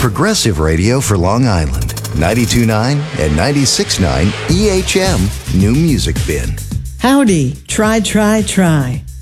Progressive Radio for Long Island. 92.9 and 96.9 EHM New Music Bin. Howdy, try, try, try.